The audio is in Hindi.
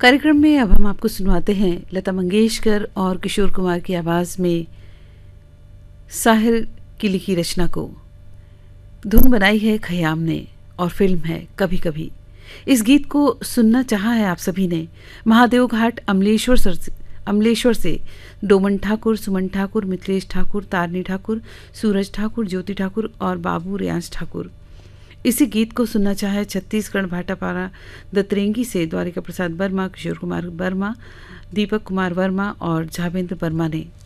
कार्यक्रम में अब हम आपको सुनवाते हैं लता मंगेशकर और किशोर कुमार की आवाज़ में साहिर की लिखी रचना को। धुन बनाई है खयाम ने और फिल्म है कभी कभी। इस गीत को सुनना चाहा है आप सभी ने महादेव घाट अमलेश्वर से डोमन ठाकुर, सुमन ठाकुर, मिथिलेश ठाकुर, तारनी ठाकुर, सूरज ठाकुर, ज्योति ठाकुर और बाबू रियांश ठाकुर। इसी गीत को सुनना चाहे छत्तीसगढ़ भाटापारा दतरेंगी से द्वारिका प्रसाद वर्मा, किशोर कुमार वर्मा, दीपक कुमार वर्मा और झावेंद्र वर्मा ने।